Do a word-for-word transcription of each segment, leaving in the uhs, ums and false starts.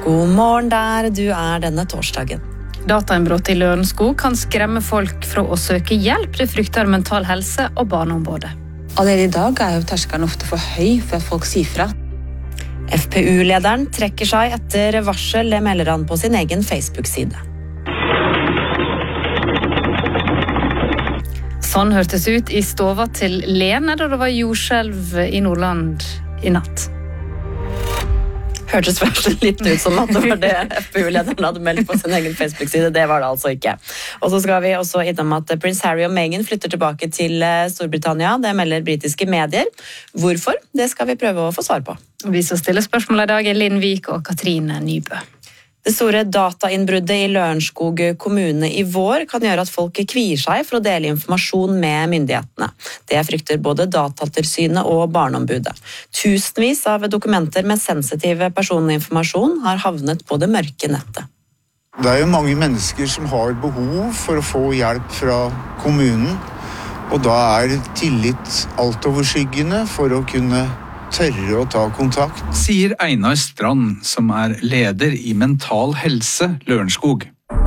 God morgen der du er denne torsdagen. Datainnbrott i Lørenskog kan skremme folk fra å søke hjelp. Det frykter Mental Helse og Barneombudet. Allerede i dag er jo terskelen ofte for høy for at folk sier fra. F P U-lederen trekker seg etter varsel, det melder han på sin egen Facebook-side. Sånn hørtes ut i stova til Lene da det var jordskjelv i Nordland i natt. Hørtes først litt ut som at det var det F P U-lederen hadde meldt på sin egen Facebook-side. Det var det altså ikke. Og så skal vi også innom at prins Harry og Meghan flytter tilbake til Storbritannia. Det melder britiske medier. Hvorfor? Det skal vi prøve å få svar på. Vi som stiller spørsmål i dag er Linn Vik og Katrine Nybø. Det store datainnbruddet i Lørenskog kommune i vår kan gjøre at folk kvier seg for å dele informasjon med myndighetene. Det frykter både Datatilsynet og Barneombudet. Tusenvis av dokumenter med sensitiv personinformasjon har havnet på det mørke nettet. Det er jo mange mennesker som har behov for å få hjelp fra kommunen, og da er tillit altoverskyggende for å kunne tørre å ta kontakt. Sier Einar Strand, som er leder i Mental Helse Lørenskog.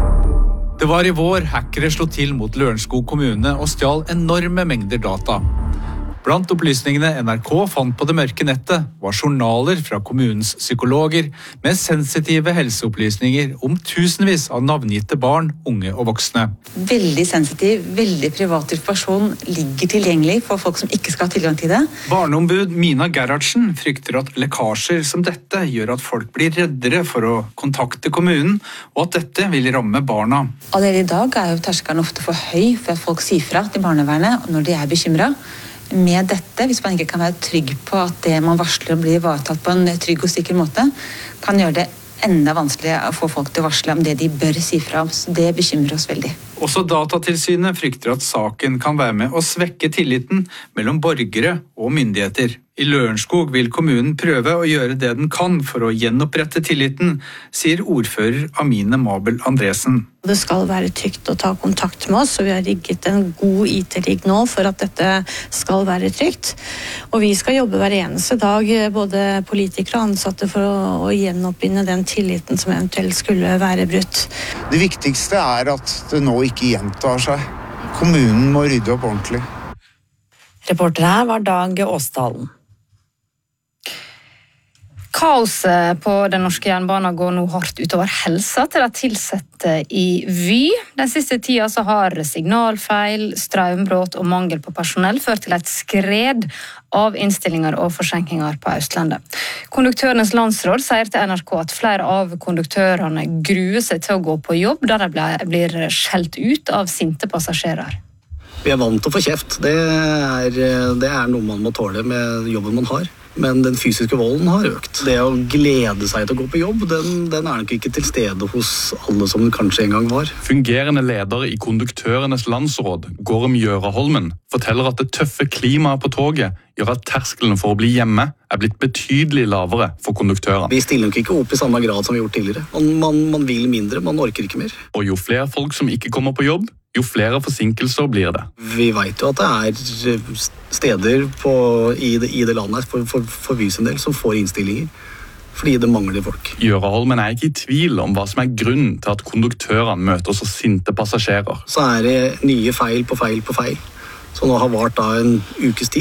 Det var i vår hackere slo til mot Lørenskog kommune og stjal enorme mengder data. Blant opplysningene N R K fant på det mørke nettet var journaler fra kommunens psykologer med sensitive helseopplysninger om tusenvis av navngitte barn, unge og voksne. Veldig sensitiv, veldig privat informasjon ligger tilgjengelig for folk som ikke skal ha tilgang til det. Barneombud Mina Gerhardsen frykter at lekkasjer som dette gjør at folk blir reddere for å kontakte kommunen, og at dette vil ramme barna. Allerede i dag er jo terskelen ofte for høy for at folk sier fra til barnevernet når de er bekymret. Med dette, hvis man ikke kan være trygg på at det man varsler blir ivaretatt på en trygg og sikker måte, kan gjøre det enda vanskeligere å få folk til å varsle om det de bør si fra om. Så det bekymrer oss veldig. Også Datatilsynet frykter at saken kan være med å svekke tilliten mellom borgere og myndigheter. I Lørenskog vil kommunen prøve å gjøre det den kan for å gjenopprette tilliten, sier ordfører Amine Mabel Andresen. Det skal være trygt å ta kontakt med oss, og vi har rigget en god I T-rigg nå for at dette skal være trygt. Og vi skal jobbe hver eneste dag, både politikere og ansatte, for å, å gjenoppbinde den tilliten som eventuelt skulle være brutt. Det viktigste er at det nå ikke gjentar seg. Kommunen må rydde opp ordentlig. Reporter her var Dag Åsdalen. Kaoset på den norske jernbanen går nå hardt utover helsa til de tilsette i Vy. Den siste tida så har signalfeil, strømbrot og mangel på personell ført til et skred av innstillinger og forsinkinger på Østlandet. Konduktørenes landsråd sier til N R K at flere av konduktørene gruer seg til å gå på jobb, da de blir skjelt ut av sinte passasjerer. Vi er vant til å få kjeft. Det er, det er noe man må tåle med jobben man har. Men den fysiske volden har økt. Det å glede seg til å gå på jobb, den, den er nok ikke til stede hos alle som den kanskje en gang var. Fungerende leder i Konduktørenes landsråd, Gorm Gjøraholmen, forteller at det tøffe klimaet på toget gjør at terskelen for å bli hjemme er blitt betydelig lavere for konduktørene. Vi stiller nok ikke opp i samme grad som vi har gjort tidligere. Man, man, man vil mindre, man orker ikke mer. Og jo flere folk som ikke kommer på jobb, jo flere forsinkelser blir det. Vi vet jo at det er steder på, i, det, i det landet for, for, for Vy sin del som får innstillinger, fordi det mangler folk. Gjøraholmen er ikke i tvil om hva som er grunnen til at konduktørene møter så sinte passasjerer. Så er det nye feil på feil på feil, som nå har vart da en ukes tid.